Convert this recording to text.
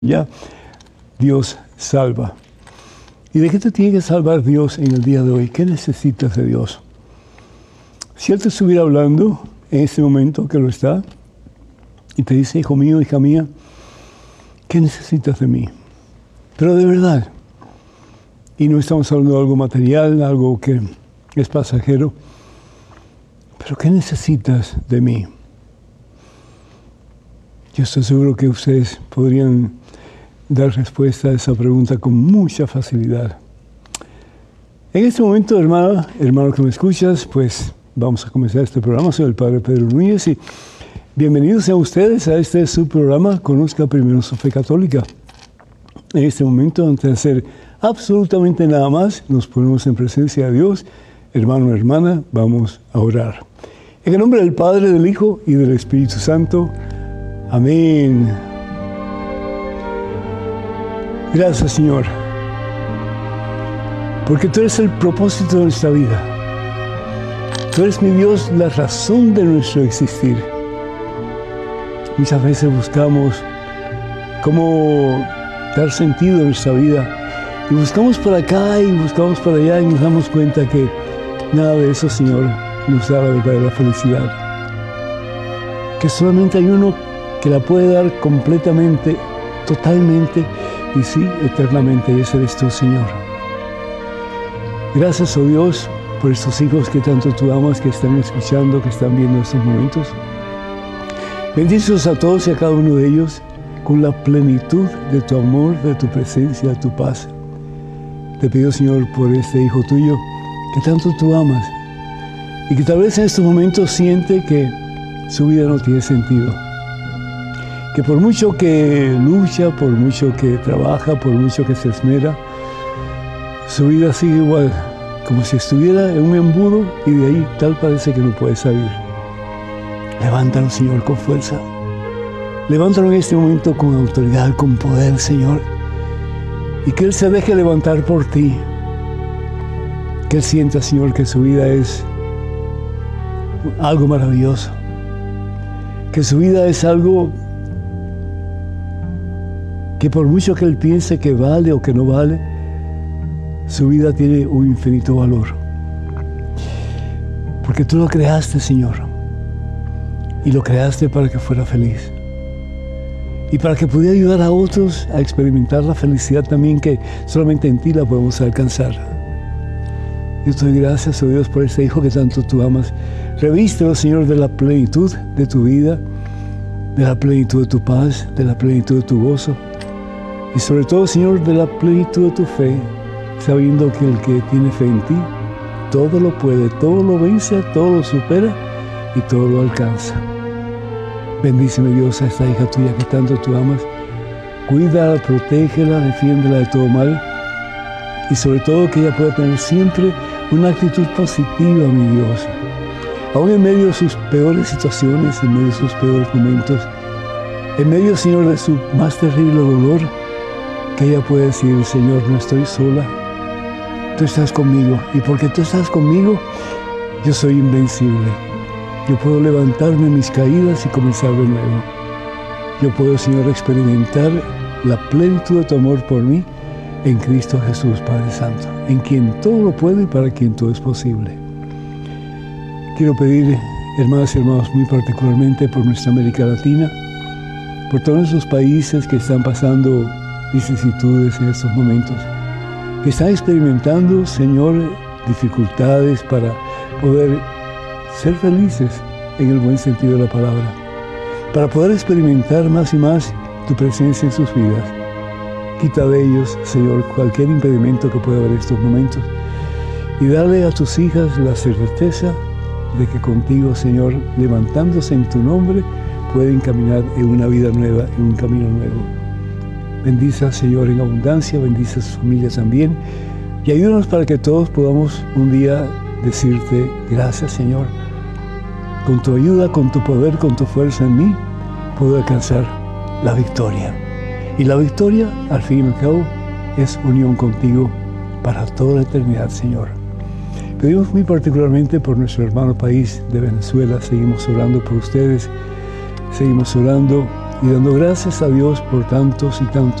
Ya, Dios salva. ¿Y de qué te tiene que salvar Dios en el día de hoy? ¿Qué necesitas de Dios? Si Él te estuviera hablando en este momento que lo está, y te dice, hijo mío, hija mía, ¿qué necesitas de mí? Pero de verdad. Y no estamos hablando de algo material, algo que es pasajero. Pero ¿qué necesitas de mí? Yo estoy seguro que ustedes podrían dar respuesta a esa pregunta con mucha facilidad. En este momento, hermano que me escuchas, pues vamos a comenzar este programa. Soy el Padre Pedro Núñez y bienvenidos sean ustedes a este su programa, Conozca Primero su Fe Católica. En este momento, antes de hacer absolutamente nada más, nos ponemos en presencia de Dios. Hermano, hermana, vamos a orar. En el nombre del Padre, del Hijo y del Espíritu Santo. Amén. Gracias, Señor, porque tú eres el propósito de nuestra vida. Tú eres, mi Dios, la razón de nuestro existir. Muchas veces buscamos cómo dar sentido a nuestra vida y buscamos por acá y buscamos por allá y nos damos cuenta que nada de eso, Señor, nos da la verdadera felicidad. Que solamente hay uno que la puede dar completamente, totalmente y sí, eternamente, y ese eres tú, Señor. Gracias, oh Dios, por estos hijos que tanto tú amas, que están escuchando, que están viendo estos momentos. Bendícelos a todos y a cada uno de ellos con la plenitud de tu amor, de tu presencia, de tu paz. Te pido, Señor, por este hijo tuyo que tanto tú amas y que tal vez en estos momentos siente que su vida no tiene sentido. Que por mucho que lucha, por mucho que trabaja, por mucho que se esmera, su vida sigue igual, como si estuviera en un embudo y de ahí tal parece que no puede salir. Levántalo, Señor, con fuerza. Levántalo en este momento con autoridad, con poder, Señor. Y que Él se deje levantar por ti. Que Él sienta, Señor, que su vida es algo maravilloso. Que su vida es algo que por mucho que Él piense que vale o que no vale, su vida tiene un infinito valor. Porque tú lo creaste, Señor, y lo creaste para que fuera feliz. Y para que pudiera ayudar a otros a experimentar la felicidad también que solamente en ti la podemos alcanzar. Yo te doy gracias, oh Dios, por este hijo que tanto tú amas. Revístelo, Señor, de la plenitud de tu vida, de la plenitud de tu paz, de la plenitud de tu gozo. Y sobre todo, Señor, de la plenitud de tu fe, sabiendo que el que tiene fe en ti, todo lo puede, todo lo vence, todo lo supera y todo lo alcanza. Bendíceme, Dios, a esta hija tuya que tanto tú amas. Cuídala, protégela, defiéndela de todo mal. Y sobre todo que ella pueda tener siempre una actitud positiva, mi Dios. Aún en medio de sus peores situaciones, en medio de sus peores momentos, en medio, Señor, de su más terrible dolor, que ella puede decir, Señor, no estoy sola, tú estás conmigo. Y porque tú estás conmigo, yo soy invencible. Yo puedo levantarme en mis caídas y comenzar de nuevo. Yo puedo, Señor, experimentar la plenitud de tu amor por mí en Cristo Jesús, Padre Santo, en quien todo lo puede y para quien todo es posible. Quiero pedir, hermanas y hermanos, muy particularmente por nuestra América Latina, por todos esos países que están pasando vicisitudes en estos momentos, que están experimentando, Señor, dificultades para poder ser felices en el buen sentido de la palabra, para poder experimentar más y más tu presencia en sus vidas. Quita de ellos, Señor, cualquier impedimento que pueda haber en estos momentos y dale a tus hijas la certeza de que contigo, Señor, levantándose en tu nombre, pueden caminar en una vida nueva, en un camino nuevo. Bendice, Señor, en abundancia, bendice a sus familias también y ayúdanos para que todos podamos un día decirte gracias, Señor. Con tu ayuda, con tu poder, con tu fuerza en mí, puedo alcanzar la victoria. Y la victoria, al fin y al cabo, es unión contigo para toda la eternidad, Señor. Pedimos muy particularmente por nuestro hermano país de Venezuela. Seguimos orando por ustedes. Seguimos orando y dando gracias a Dios por tantos y tantos